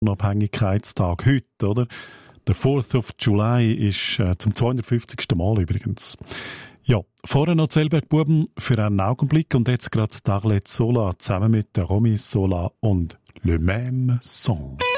Unabhängigkeitstag heute, oder? Der 4th of July ist zum 250. Mal übrigens. Ja, vorher noch Zellberg Buben für einen Augenblick und jetzt gerade Darlet Sola zusammen mit der Romy Sola und Le Même Song.